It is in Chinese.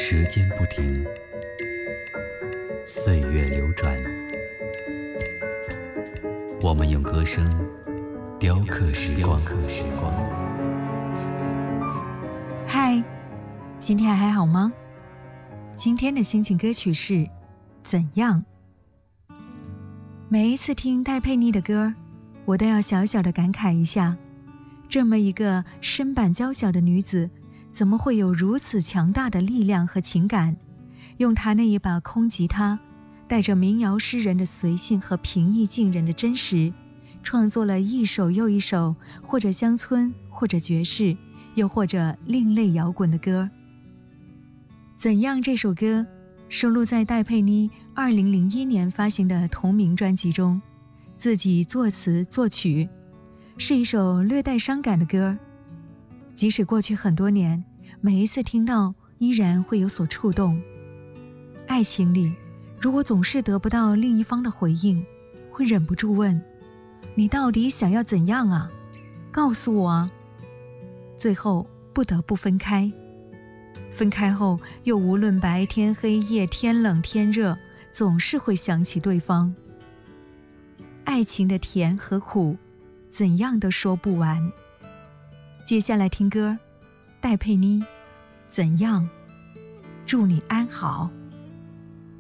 时间不停，岁月流转，我们用歌声雕刻时光。 嗨，今天还好吗？今天的心情歌曲是《怎样》。每一次听戴佩妮的歌，我都要小小的感慨一下，这么一个身板娇小的女子，怎么会有如此强大的力量和情感？用她那一把空吉他，带着民谣诗人的随性和平易近人的真实，创作了一首又一首，或者乡村，或者爵士，又或者另类摇滚的歌。怎样这首歌收录在戴佩妮2001年发行的同名专辑中，自己作词作曲，是一首略带伤感的歌。即使过去很多年，每一次听到依然会有所触动。爱情里，如果总是得不到另一方的回应，会忍不住问，你到底想要怎样啊？告诉我啊。最后不得不分开，分开后又无论白天黑夜，天冷天热，总是会想起对方。爱情的甜和苦，怎样都说不完。接下来听歌，戴佩妮，怎样？祝你安好。